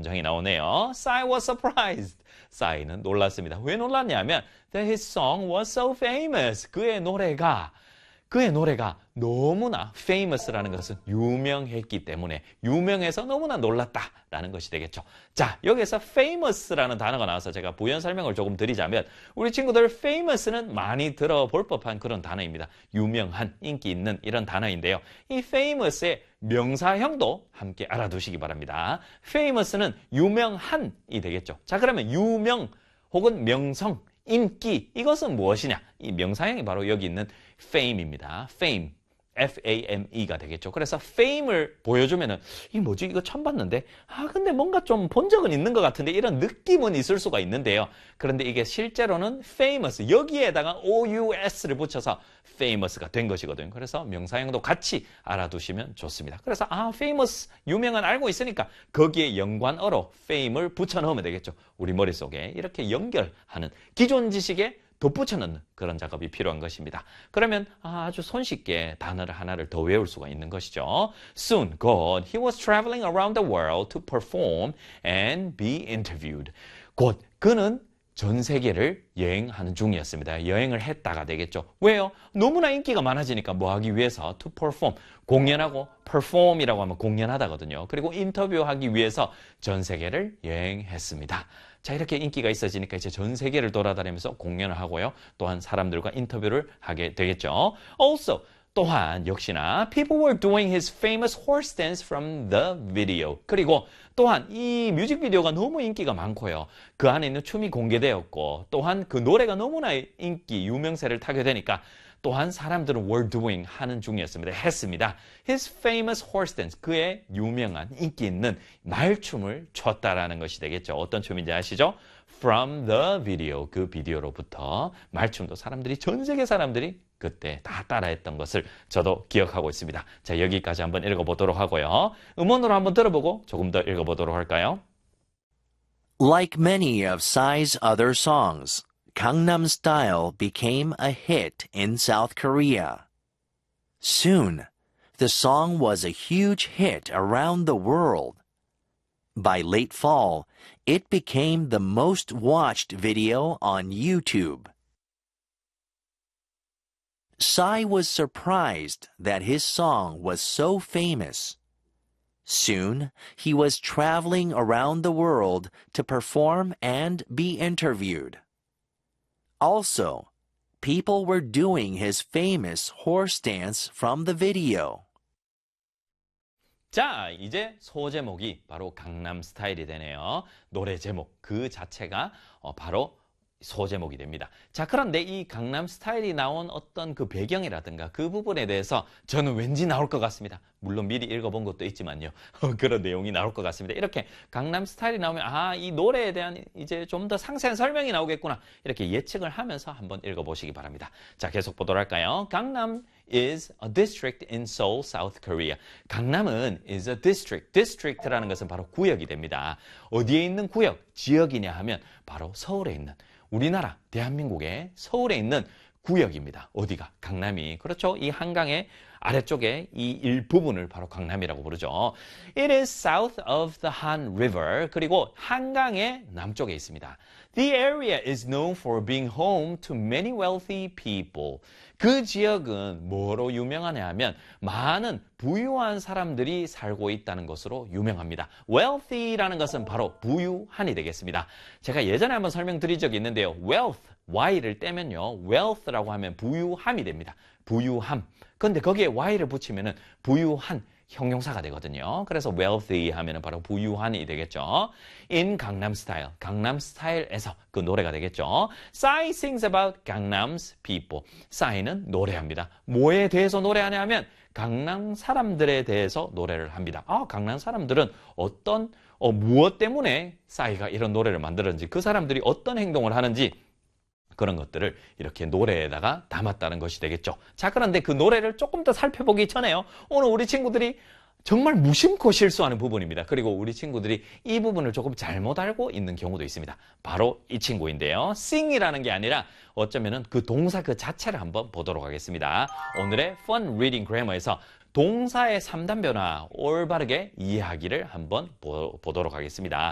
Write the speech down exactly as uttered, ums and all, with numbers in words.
문장이 나오네요. Psy was surprised. 싸이는 놀랐습니다. 왜 놀랐냐면 that his song was so famous. 그의 노래가 그의 노래가 너무나 famous라는 것은 유명했기 때문에 유명해서 너무나 놀랐다라는 것이 되겠죠. 자, 여기서 famous라는 단어가 나와서 제가 부연 설명을 조금 드리자면 우리 친구들 famous는 많이 들어볼 법한 그런 단어입니다. 유명한, 인기 있는 이런 단어인데요. 이 famous의 명사형도 함께 알아두시기 바랍니다. famous는 유명한이 되겠죠. 자, 그러면 유명 혹은 명성, 인기, 이것은 무엇이냐? 이 명사형이 바로 여기 있는 fame입니다. fame, F-A-M-E가 되겠죠. 그래서 fame을 보여주면은 이 뭐지? 이거 처음 봤는데 아 근데 뭔가 좀 본 적은 있는 것 같은데 이런 느낌은 있을 수가 있는데요. 그런데 이게 실제로는 famous, 여기에다가 O-U-S를 붙여서 famous가 된 것이거든요. 그래서 명사형도 같이 알아두시면 좋습니다. 그래서 아 famous, 유명한 알고 있으니까 거기에 연관어로 fame을 붙여넣으면 되겠죠. 우리 머릿속에 이렇게 연결하는 기존 지식에 덧붙여 넣는 그런 작업이 필요한 것입니다. 그러면 아주 손쉽게 단어를 하나를 더 외울 수가 있는 것이죠. Soon, God, he was traveling around the world to perform and be interviewed. 곧 그는 전 세계를 여행하는 중이었습니다. 여행을 했다가 되겠죠. 왜요? 너무나 인기가 많아지니까 뭐 하기 위해서 to perform, 공연하고 perform이라고 하면 공연하다거든요. 그리고 인터뷰하기 위해서 전 세계를 여행했습니다. 자, 이렇게 인기가 있어지니까 이제 전 세계를 돌아다니면서 공연을 하고요. 또한 사람들과 인터뷰를 하게 되겠죠. Also, 또한 역시나 people were doing his famous horse dance from the video. 그리고 또한 이 뮤직비디오가 너무 인기가 많고요. 그 안에 있는 춤이 공개되었고 또한 그 노래가 너무나 인기, 유명세를 타게 되니까 또한 사람들은 were doing 하는 중이었습니다. 했습니다. His famous horse dance, 그의 유명한 인기 있는 말춤을 췄다라는 것이 되겠죠. 어떤 춤인지 아시죠? From the video, 그 비디오로부터 말춤도 사람들이, 전 세계 사람들이 그때 다 따라했던 것을 저도 기억하고 있습니다. 자, 여기까지 한번 읽어보도록 하고요. 음원으로 한번 들어보고 조금 더 읽어보도록 할까요? Like many of Psy's other songs, Gangnam Style became a hit in South Korea. Soon, the song was a huge hit around the world. By late fall, it became the most watched video on YouTube. Psy was surprised that his song was so famous. Soon, he was traveling around the world to perform and be interviewed. Also, people were doing his famous horse dance from the video. 자, 이제 소제목이 바로 강남 스타일이 되네요. 노래 제목 그 자체가 어, 바로 소제목이 됩니다. 자, 그런데 이 강남 스타일이 나온 어떤 그 배경이라든가 그 부분에 대해서 저는 왠지 나올 것 같습니다. 물론 미리 읽어본 것도 있지만요. 그런 내용이 나올 것 같습니다. 이렇게 강남 스타일이 나오면 아, 이 노래에 대한 이제 좀 더 상세한 설명이 나오겠구나. 이렇게 예측을 하면서 한번 읽어보시기 바랍니다. 자, 계속 보도록 할까요? 강남 is a district in Seoul, South Korea. 강남은 is a district. district라는 것은 바로 구역이 됩니다. 어디에 있는 구역, 지역이냐 하면 바로 서울에 있는, 우리나라, 대한민국의 서울에 있는 구역입니다. 어디가? 강남이. 그렇죠. 이 한강의 아래쪽에 이 일부분을 바로 강남이라고 부르죠. It is south of the Han River. 그리고 한강의 남쪽에 있습니다. The area is known for being home to many wealthy people. 그 지역은 뭐로 유명하냐 하면 많은 부유한 사람들이 살고 있다는 것으로 유명합니다. wealthy라는 것은 바로 부유한이 되겠습니다. 제가 예전에 한번 설명드린 적이 있는데요. wealth, y를 떼면요. wealth라고 하면 부유함이 됩니다. 부유함. 그런데 거기에 y를 붙이면은 부유한 형용사가 되거든요. 그래서 wealthy 하면은 바로 부유한이 되겠죠. In 강남 스타일, 강남 스타일에서 그 노래가 되겠죠. Psy sings about Gangnam's people. 싸이는 노래합니다. 뭐에 대해서 노래하냐 하면 강남 사람들에 대해서 노래를 합니다. 아, 강남 사람들은 어떤 어, 무엇 때문에 싸이가 이런 노래를 만들었는지, 그 사람들이 어떤 행동을 하는지 그런 것들을 이렇게 노래에다가 담았다는 것이 되겠죠. 자, 그런데 그 노래를 조금 더 살펴보기 전에요. 오늘 우리 친구들이 정말 무심코 실수하는 부분입니다. 그리고 우리 친구들이 이 부분을 조금 잘못 알고 있는 경우도 있습니다. 바로 이 친구인데요. sing이라는 게 아니라 어쩌면은 그 동사 그 자체를 한번 보도록 하겠습니다. 오늘의 Fun Reading Grammar에서 동사의 삼 단 변화 올바르게 이해하기를 한번 보, 보도록 하겠습니다.